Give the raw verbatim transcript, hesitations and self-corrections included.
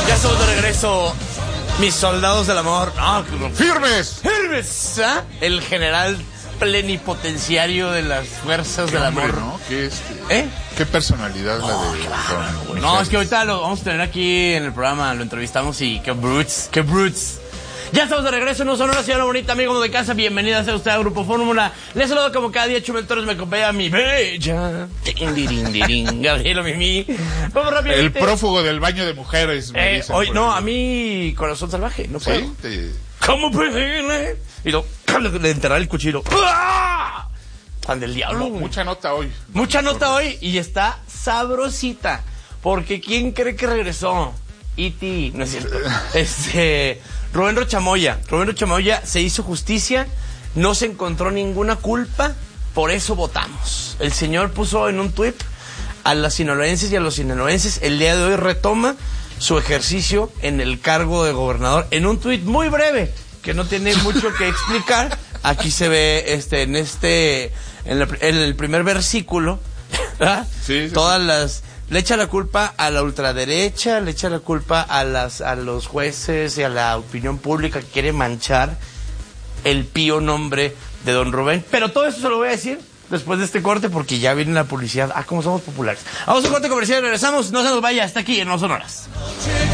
Ya estamos de regreso, mis soldados del amor. Ah, ¡Firmes! ¡Firmes! ¿Ah? El general plenipotenciario de las fuerzas del hombre, amor. ¿no? ¿Qué, este, ¿Eh? ¿Qué personalidad No, la de qué Don bárbaro, güey. No, Mijares? es que ahorita lo vamos a tener aquí en el programa, lo entrevistamos y qué brutes, qué brutes. Ya estamos de regreso en un Sonora, señora bonita, amigo de casa. Bienvenida sea usted a Grupo Fórmula. Les saludo como cada día, Chumel Torres, me acompaña mi bella Gabriela Mimi. Vamos rápido. El prófugo del baño de mujeres. me Eh, dicen hoy, por no, ahí. a mí, corazón salvaje, no puedo. ¿Sí? Te- ¿Cómo puede? Y lo, de enterrar el cuchillo. ¡Ah! Pan del diablo, No, güey. mucha nota hoy. Mucha nota hoy y está sabrosita. Porque ¿quién cree que regresó? E T, no es cierto. Este, Rubén Rochamoya. Rubén Rochamoya se hizo justicia, no se encontró ninguna culpa, por eso votamos. El señor puso en un tuit a las sinaloenses y a los sinaloenses, el día de hoy retoma su ejercicio en el cargo de gobernador en un tuit muy breve, que no tiene mucho que explicar. Aquí se ve este en este en el, en el primer versículo, ¿verdad? Sí, sí, todas las le echa la culpa a la ultraderecha, le echa la culpa a las a los jueces y a la opinión pública que quiere manchar el pío nombre de don Rubén. Pero todo eso se lo voy a decir después de este corte porque ya viene la publicidad. Ah, cómo somos populares. Vamos a un corte comercial y regresamos. No se nos vaya, está aquí en Los Sonoras.